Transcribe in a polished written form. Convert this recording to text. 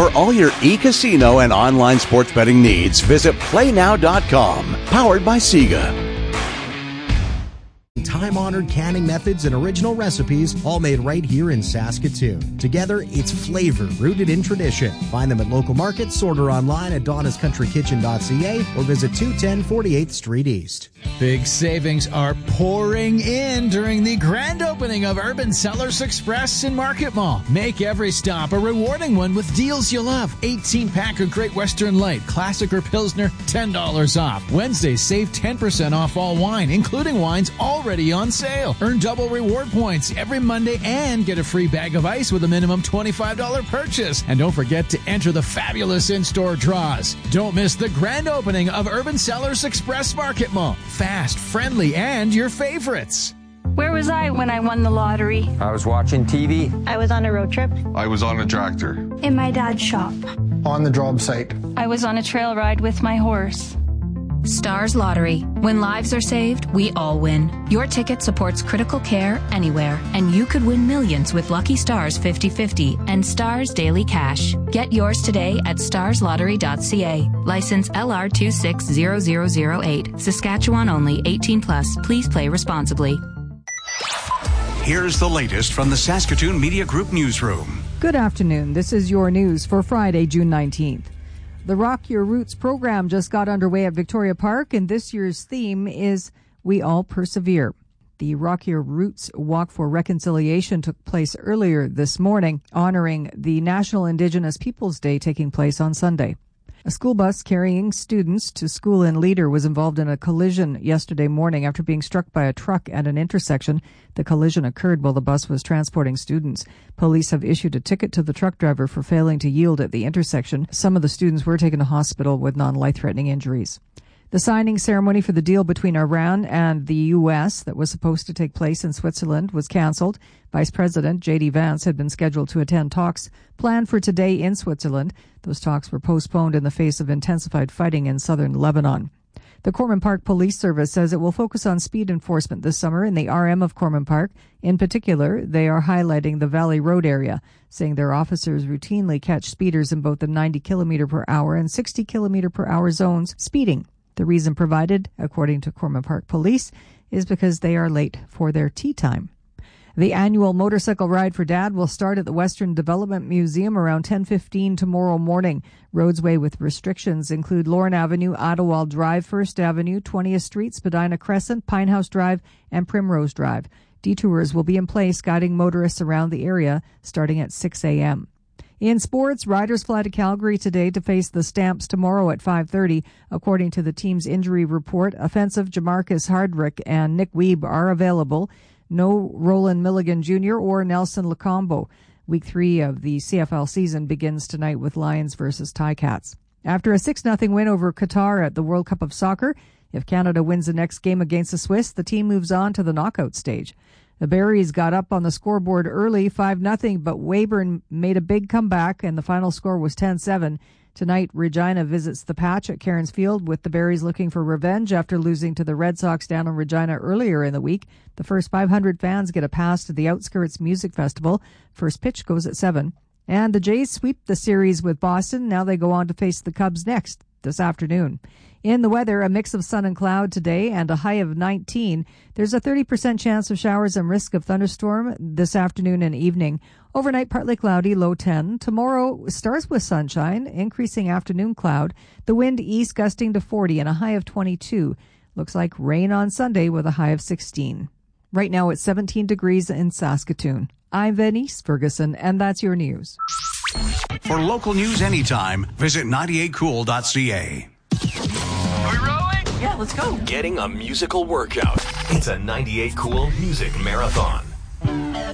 For all your e-casino and online sports betting needs, visit PlayNow.com. Powered by Sega. Time-honored canning methods and original recipes, all made right here in Saskatoon. Together, it's flavor rooted in tradition. Find them at local markets, order online at donnascountrykitchen.ca or visit 210 48th Street East. Big savings are pouring in during the grand opening of Urban Cellars Express in Market Mall. Make every stop a rewarding one with deals you love. 18-pack of Great Western Light, Classic or Pilsner, $10 off. Wednesday, save 10% off all wine, including wines already on sale. Earn double reward points every Monday and get a free bag of ice with a minimum $25 purchase. And don't forget to enter the fabulous in-store draws. Don't miss the grand opening of Urban Cellars Express Market Mall. Fast, friendly, and your favorites. Where was I when I won the lottery? I was watching TV. I was on a road trip. I was on a tractor. In my dad's shop. On the job site. I was on a trail ride with my horse. Stars Lottery. When lives are saved, we all win. Your ticket supports critical care anywhere, and you could win millions with Lucky Stars 50/50 and Stars Daily Cash. Get yours today at starslottery.ca. License LR 260008. Saskatchewan only. 18+. Please play responsibly. Here's the latest from the Saskatoon Media Group newsroom. Good afternoon. This is your news for Friday, June 19th. The Rock Your Roots program just got underway at Victoria Park, and this year's theme is We All Persevere. The Rock Your Roots Walk for Reconciliation took place earlier this morning, honoring the National Indigenous Peoples Day taking place on Sunday. A school bus carrying students to school in Leader was involved in a collision yesterday morning after being struck by a truck at an intersection. The collision occurred while the bus was transporting students. Police have issued a ticket to the truck driver for failing to yield at the intersection. Some of the students were taken to hospital with non-life-threatening injuries. The signing ceremony for the deal between Iran and the U.S. that was supposed to take place in Switzerland was canceled. Vice President J.D. Vance had been scheduled to attend talks planned for today in Switzerland. Those talks were postponed in the face of intensified fighting in southern Lebanon. The Corman Park Police Service says it will focus on speed enforcement this summer in the RM of Corman Park. In particular, they are highlighting the Valley Road area, saying their officers routinely catch speeders in both the 90 kilometer per hour and 60 kilometer per hour zones speeding. The reason provided, according to Corman Park Police, is because they are late for their tea time. The annual Motorcycle Ride for Dad will start at the Western Development Museum around 10:15 tomorrow morning. Roadsway with restrictions include Lorne Avenue, Ottawa Drive, 1st Avenue, 20th Street, Spadina Crescent, Pinehouse Drive, and Primrose Drive. Detours will be in place guiding motorists around the area starting at 6 a.m. In sports, riders fly to Calgary today to face the Stamps tomorrow at 5:30. According to the team's injury report, offensive Jamarcus Hardrick and Nick Weeb are available. No Roland Milligan Jr. or Nelson Lacombo. Week 3 of the CFL season begins tonight with Lions versus Ticats. After a 6-0 win over Qatar at the World Cup of Soccer, if Canada wins the next game against the Swiss, the team moves on to the knockout stage. The Berries got up on the scoreboard early, 5-0, but Weyburn made a big comeback, and the final score was 10-7. Tonight, Regina visits the Patch at Cairns Field, with the Berries looking for revenge after losing to the Red Sox down in Regina earlier in the week. The first 500 fans get a pass to the Outskirts Music Festival. First pitch goes at 7. And the Jays sweep the series with Boston. Now they go on to face the Cubs next this afternoon. In the weather, a mix of sun and cloud today and a high of 19. There's a 30% chance of showers and risk of thunderstorm this afternoon and evening. Overnight, partly cloudy, low 10. Tomorrow, stars with sunshine, increasing afternoon cloud. The wind east gusting to 40 and a high of 22. Looks like rain on Sunday with a high of 16. Right now, it's 17 degrees in Saskatoon. I'm Venice Ferguson, and that's your news. For local news anytime, visit 98cool.ca. Are we rolling? Yeah, let's go. Getting a musical workout. It's a 98 Cool Music Marathon.